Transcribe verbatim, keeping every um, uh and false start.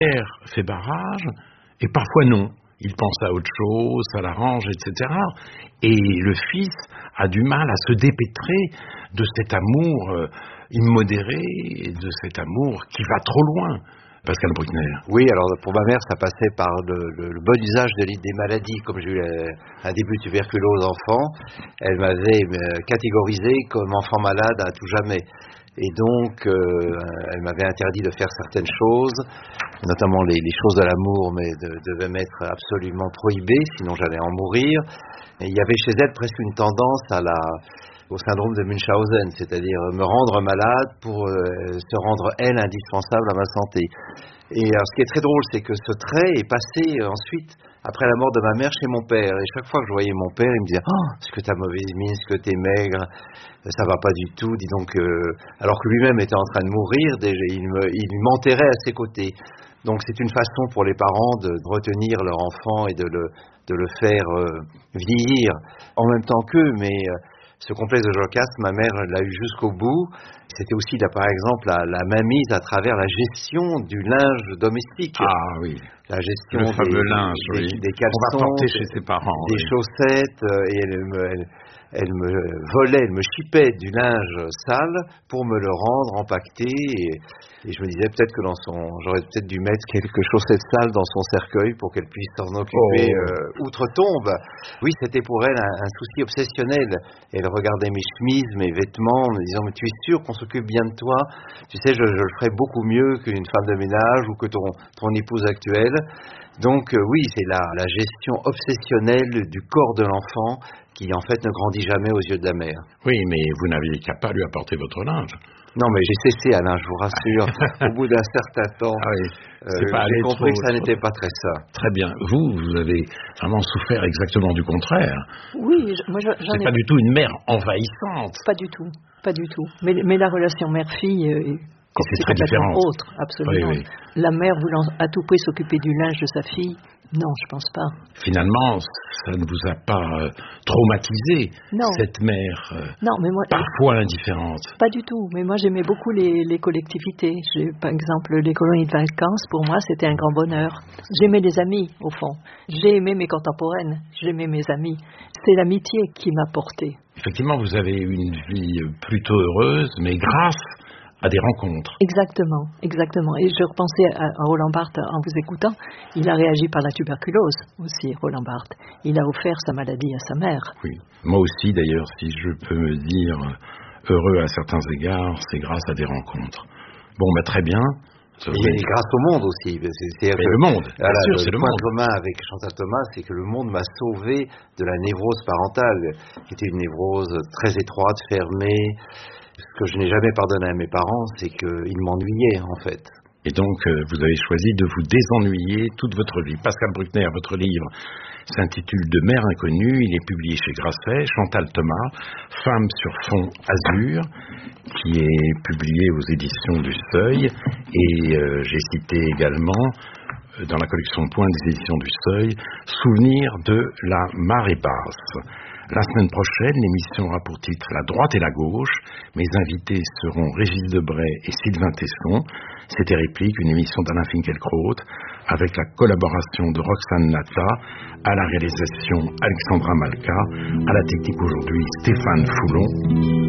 père fait barrage et parfois non. Il pense à autre chose, ça l'arrange, et cetera. Et le fils a du mal à se dépêtrer de cet amour euh, immodéré, de cet amour qui va trop loin. Pascal Bruckner. Oui, alors pour ma mère, ça passait par le, le, le bon usage de, des maladies. Comme j'ai eu un début de tuberculose enfant, elle m'avait catégorisé comme enfant malade à tout jamais. Et donc, euh, elle m'avait interdit de faire certaines choses, notamment les, les choses de l'amour, mais de, devaient m'être absolument prohibées, sinon j'allais en mourir. Et il y avait chez elle presque une tendance à la, au syndrome de Munchausen, c'est-à-dire me rendre malade pour euh, se rendre, elle, indispensable à ma santé. Et alors, ce qui est très drôle, c'est que ce trait est passé euh, ensuite, après la mort de ma mère, chez mon père. Et chaque fois que je voyais mon père, il me disait « Oh, est-ce que t'as mauvaise mine, est-ce que t'es maigre, ça va pas du tout, dis donc... Euh... » Alors que lui-même était en train de mourir, déjà, il, me, il m'enterrait à ses côtés. Donc c'est une façon pour les parents de, de retenir leur enfant et de le, de le faire euh, vieillir en même temps qu'eux, mais... Euh, ce complexe de Jocaste, ma mère l'a eu jusqu'au bout. C'était aussi, là, par exemple, la, la mainmise à travers la gestion du linge domestique. Ah oui. La gestion le fameux des, linge, des, oui. des caleçons, on va porter chez ses parents, des oui. chaussettes, et elle me, elle, elle me volait, elle me chipait du linge sale pour me le rendre empaqueté. Et, et je me disais peut-être que dans son, j'aurais peut-être dû mettre quelques chaussettes sales dans son cercueil pour qu'elle puisse s'en occuper oh. euh, outre-tombe. Oui, c'était pour elle un, un souci obsessionnel. Elle regardait mes chemises, mes vêtements, en me disant mais tu es sûr qu'on s'occupe bien de toi? Tu sais, je, je le ferais beaucoup mieux qu'une femme de ménage ou que ton, ton épouse actuelle. Donc euh, oui, c'est la, la gestion obsessionnelle du corps de l'enfant qui en fait ne grandit jamais aux yeux de la mère. Oui, mais vous n'aviez qu'à pas lui apporter votre linge. Non, mais j'ai cessé, Alain, je vous rassure. Au bout d'un certain temps, ah oui, euh, j'ai compris trop, que ça n'était pas très ça. Très bien. Vous, vous avez vraiment souffert exactement du contraire. Oui, moi j'en ai... C'est pas du tout une mère envahissante. Pas du tout, pas du tout. Mais, mais la relation mère-fille... Euh, c'est, c'est très différent. Autre, absolument. Oui, oui. La mère voulant à tout prix s'occuper du linge de sa fille, non, je pense pas. Finalement, ça ne vous a pas euh, traumatisé, non. cette mère euh, non, mais moi, parfois indifférente. Pas du tout, mais moi j'aimais beaucoup les, les collectivités. J'ai, par exemple, les colonies de vacances, pour moi c'était un grand bonheur. J'aimais les amis, au fond. J'ai aimé mes contemporaines, j'aimais mes amis. C'est l'amitié qui m'a porté. Effectivement, vous avez eu une vie plutôt heureuse, mais grâce à des rencontres. Exactement, exactement. Et je repensais à, à Roland Barthes en vous écoutant. Il a réagi par la tuberculose aussi, Roland Barthes. Il a offert sa maladie à sa mère. Oui, moi aussi d'ailleurs, si je peux me dire heureux à certains égards, c'est grâce à des rencontres. Bon, bah très bien. Et il grâce au monde aussi. C'est, c'est que, le monde, bien voilà, sûr, le c'est le point monde. commun avec Chantal Thomas, c'est que le monde m'a sauvé de la névrose parentale, qui était une névrose très étroite, fermée. Ce que je n'ai jamais pardonné à mes parents, c'est qu'ils m'ennuyaient, en fait. Et donc, euh, vous avez choisi de vous désennuyer toute votre vie. Pascal Bruckner, votre livre s'intitule De mère inconnue. Il est publié chez Grasset. Chantal Thomas, Femme sur fond azur, qui est publié aux éditions du Seuil. Et euh, j'ai cité également, euh, dans la collection Point des éditions du Seuil, Souvenir de la marée basse. La semaine prochaine, l'émission aura pour titre La droite et la gauche. Mes invités seront Régis Debray et Sylvain Tesson. C'était Réplique, une émission d'Alain Finkielkraut, avec la collaboration de Roxane Nata, à la réalisation Alexandra Malka, à la technique aujourd'hui Stéphane Foulon.